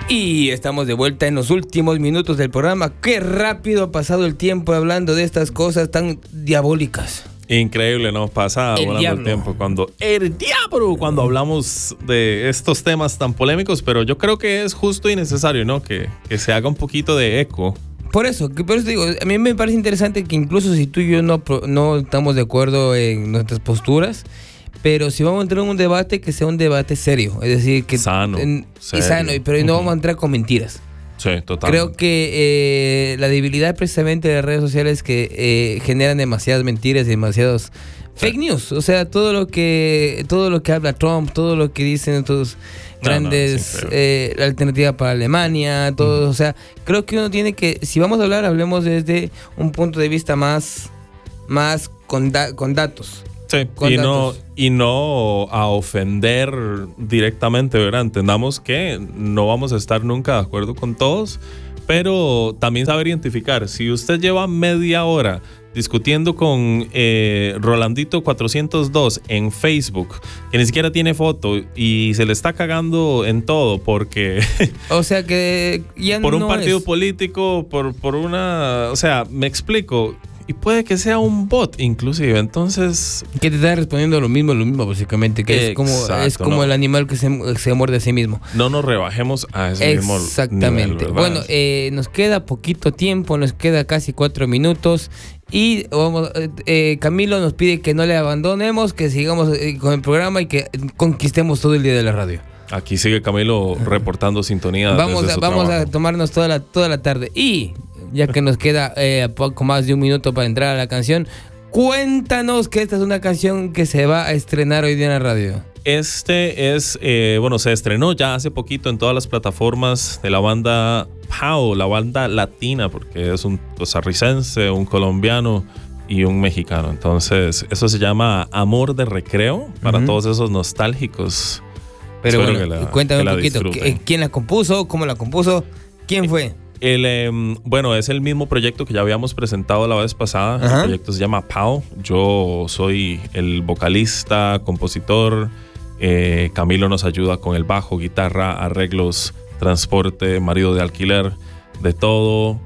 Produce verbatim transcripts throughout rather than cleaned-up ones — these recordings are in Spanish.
Y estamos de vuelta en los últimos minutos del programa. Qué rápido ha pasado el tiempo hablando de estas cosas tan diabólicas. Increíble, ¿no? Pasa El volando diablo. el tiempo cuando el diablo, cuando hablamos de estos temas tan polémicos, pero yo creo que es justo y necesario, ¿no? Que, que se haga un poquito de eco. Por eso, que por eso digo, a mí me parece interesante que incluso si tú y yo no, pro- no estamos de acuerdo en nuestras posturas, pero si vamos a entrar en un debate, que sea un debate serio, es decir, que Sano, en- y serio. sano, pero no Ujú. vamos a entrar con mentiras. Sí, total. Creo que eh, la debilidad precisamente de las redes sociales es que eh, generan demasiadas mentiras y demasiados fake news. O sea, todo lo que todo lo que habla Trump, todo lo que dicen estos No, grandes no, es increíble. eh, la alternativa para Alemania, todo. O sea, creo que uno tiene que, si vamos a hablar, hablemos desde un punto de vista más, más con, da- con datos. Sí, con y no, datos. y no a ofender directamente, ¿verdad? Entendamos que no vamos a estar nunca de acuerdo con todos, pero también saber identificar. Si usted lleva media hora discutiendo con eh, Rolandito cuatrocientos dos en Facebook, que ni siquiera tiene foto y se le está cagando en todo porque O sea que ya por un no partido es- político, por, por una... O sea, me explico. Y puede que sea un bot, inclusive. Entonces, que te está respondiendo lo mismo, lo mismo básicamente, que es como Exacto, es como ¿no? el animal que se, se muerde a sí mismo. no nos rebajemos a ese mismo nivel, Exactamente. ¿verdad? Bueno, eh, nos queda poquito tiempo, nos queda casi cuatro minutos y vamos, eh, eh, Camilo nos pide que no le abandonemos, que sigamos eh, con el programa y que conquistemos todo el día de la radio. Aquí sigue Camilo reportando sintonía. Vamos, desde a, su vamos a trabajo. tomarnos toda la, toda la tarde y ya que nos queda eh, poco más de un minuto para entrar a la canción, cuéntanos que esta es una canción que se va a estrenar hoy día en la radio. Este es, eh, bueno, se estrenó ya hace poquito en todas las plataformas de la banda Pau, la banda latina, porque es un costarricense, un colombiano y un mexicano. Entonces, eso se llama Amor de Recreo, para Ujú. todos esos nostálgicos. Pero Espero bueno, que la- cuéntame que un la poquito, disfruten. ¿qui- ¿quién la compuso? ¿Cómo la compuso? ¿Quién fue? El, eh, bueno, es el mismo proyecto que ya habíamos presentado la vez pasada. Ajá. El proyecto se llama Pau. Yo soy el vocalista, compositor. Eh, Camilo nos ayuda con el bajo, guitarra, arreglos, transporte, marido de alquiler, de todo.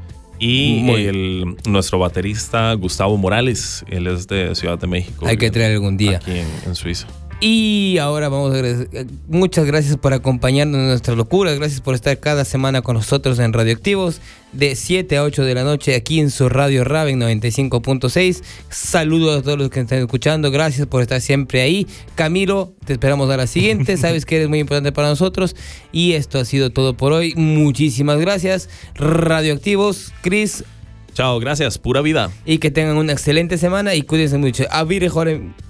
Y Muy el, nuestro baterista, Gustavo Morales, él es de Ciudad de México. Hay que traer algún día. Aquí en, en Suiza. Y ahora vamos a agradecer. Muchas gracias por acompañarnos en nuestras locuras. Gracias por estar cada semana con nosotros en Radioactivos de siete a ocho de la noche aquí en su radio Raven noventa y cinco punto seis. Saludos a todos los que están escuchando. Gracias por estar siempre ahí. Camilo, te esperamos a la siguiente. Sabes que eres muy importante para nosotros. Y esto ha sido todo por hoy. Muchísimas gracias. Radioactivos, Chris. Chao, gracias. Pura vida. Y que tengan una excelente semana y cuídense mucho. A Vire Jorge.